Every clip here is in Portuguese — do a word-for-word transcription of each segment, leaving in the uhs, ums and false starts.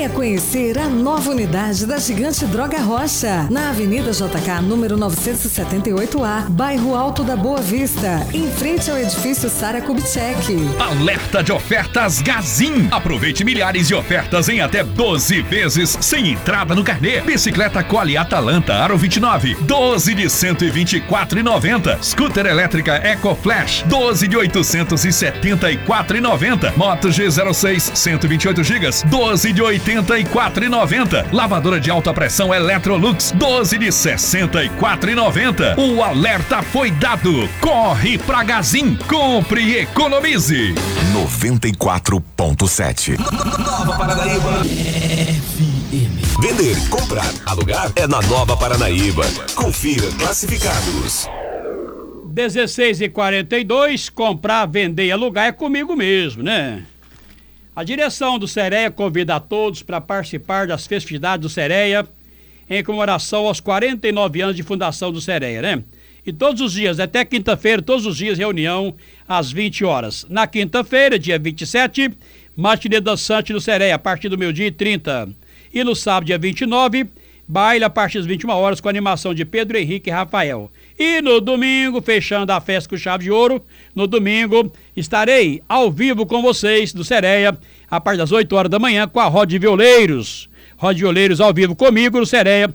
Venha conhecer a nova unidade da Gigante Droga Rocha, na Avenida J K, número novecentos e setenta e oito A, bairro Alto da Boa Vista, em frente ao edifício Sara Kubitschek. Alerta de ofertas Gazin. Aproveite milhares de ofertas em até doze vezes sem entrada no carnê. Bicicleta Quali Atalanta Aro vinte e nove, doze de cento e vinte e quatro reais e noventa centavos. Scooter elétrica Eco Flash, doze de oitocentos e setenta e quatro reais e noventa centavos. Moto G zero seis, cento e vinte e oito gigas, doze de oitenta e quatro reais e noventa centavos. Lavadora de alta pressão Electrolux, doze de sessenta e quatro reais e noventa centavos. O alerta foi dado. Corre pra Gazin, compre e economize. noventa e quatro ponto sete. Nova Paranaíba. F M. Vender, comprar, alugar é na Nova Paranaíba. Confira classificados. dezesseis e quarenta e dois, comprar, vender e alugar é comigo mesmo, né? A direção do Sereia convida a todos para participar das festividades do Sereia em comemoração aos quarenta e nove anos de fundação do Sereia, né? E todos os dias, até quinta-feira, todos os dias, reunião às vinte horas. Na quinta-feira, dia vinte e sete, matinê dançante do Sereia, a partir do meio-dia e trinta. E no sábado, dia vinte e nove, baile a partir das vinte e uma horas com a animação de Pedro Henrique e Rafael. E no domingo, fechando a festa com chave de ouro, no domingo estarei ao vivo com vocês do Sereia, a partir das oito horas da manhã, com a Roda de Violeiros. Roda de Violeiros ao vivo comigo no Sereia,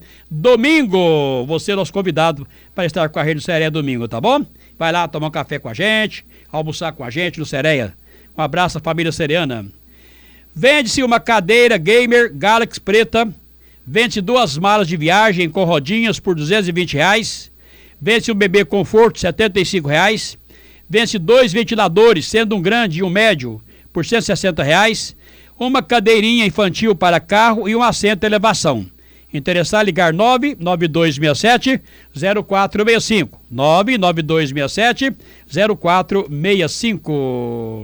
domingo. Você é nosso convidado para estar com a Rede do Sereia domingo, tá bom? Vai lá tomar um café com a gente, almoçar com a gente no Sereia. Um abraço à família sereana. Vende-se uma cadeira gamer Galaxy preta. Vende-se duas malas de viagem com rodinhas por duzentos e vinte reais. Vende-se um bebê conforto, setenta e cinco reais. Vende-se dois ventiladores, sendo um grande e um médio, por cento e sessenta reais. Uma cadeirinha infantil para carro e um assento de elevação. Interessar, ligar nove nove dois seis sete zero quatro seis cinco. nove nove dois seis sete zero quatro seis cinco.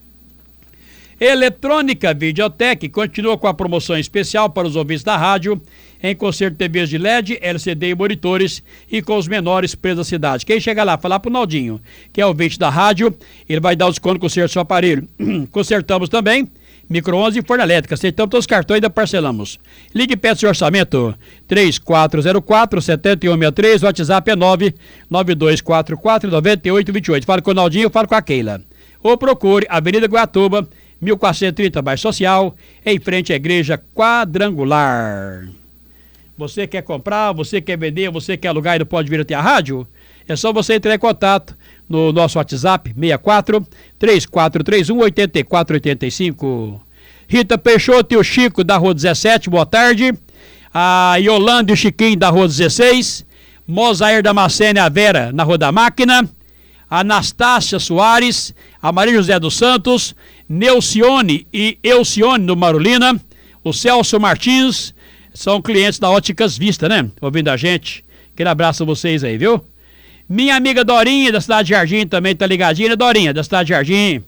Eletrônica Videotec continua com a promoção especial para os ouvintes da rádio, em concerto de T Vs de L E D, L C D e monitores, e com os menores preços da cidade. Quem chegar lá, falar pro Naldinho, que é ouvinte da rádio, ele vai dar o desconto no conserto do seu aparelho. Consertamos também micro-ondas e forno elétrica. Aceitamos todos os cartões e ainda parcelamos. Ligue e peça seu orçamento. três quatro zero quatro, sete um seis três, o WhatsApp é nove nove dois quatro quatro, nove oito dois oito. Fala com o Naldinho, fala com a Keila. Ou procure Avenida Guatuba, mil quatrocentos e trinta, bairro Social, em frente à Igreja Quadrangular. Você quer comprar, você quer vender, você quer alugar e não pode vir até a rádio? É só você entrar em contato no nosso WhatsApp, seis quatro três quatro três um oito quatro oito cinco. Rita Peixoto e o Chico da Rua dezessete, boa tarde. A Yolanda e o Chiquinho da Rua dezesseis. Mosair Damascene e a Vera na Rua da Máquina. Anastácia Soares, a Maria José dos Santos, Neucione e Elcione do Marulina. O Celso Martins, são clientes da Óticas Vista, né? Ouvindo a gente. Aquele abraço a vocês aí, viu? Minha amiga Dorinha, da Cidade de Jardim, também tá ligadinha, né, Dorinha, da Cidade de Jardim.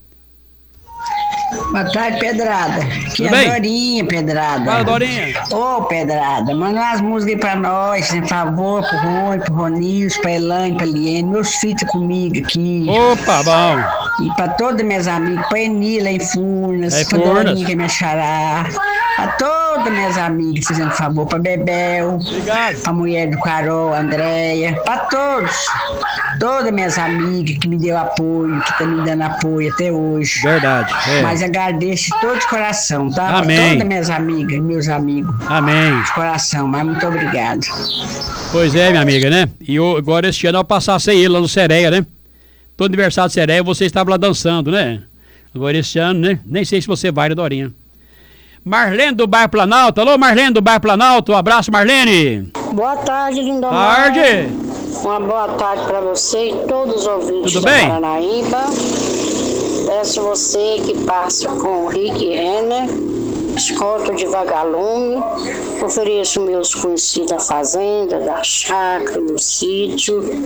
Boa tarde, Pedrada. Que é a Dorinha, Pedrada. Fala, Dorinha. Ô, oh, Pedrada, manda umas músicas aí pra nós, por favor, pro Rony, pro Ronilson, pra Elaine, pra Liene, meus filhos comigo aqui. Opa, bom. E pra todas minhas amigas, pra Enila em Furnas, é pra Furnas. Dorinha, que é minha xará, pra todas minhas amigas, fazendo favor, pra Bebel, obrigado. Pra mulher do Carol, Andréia, pra todos, todas minhas amigas que me deu apoio, que tá me dando apoio até hoje. Verdade. É. Mas agradeço de todo de coração, tá? Amém. Pra todas minhas amigas, meus amigos. Amém. De coração, mas muito obrigado. Pois é, minha amiga, né? E eu, agora este ano eu passar sem ele lá no Sereia, né? Todo aniversário do Sereia você estava lá dançando, né? Agora este ano, né? Nem sei se você vai, né, Dorinha? Marlene do Bairro Planalto. Alô, Marlene do Bairro Planalto. Um abraço, Marlene. Boa tarde, Lindomar. Tarde. Uma boa tarde para você e todos os ouvintes Tudo da bem? Paranaíba. Peço você que passe com o Rick Renner, escolta de vagalume. Ofereço meus conhecidos da fazenda, da chácara, do sítio.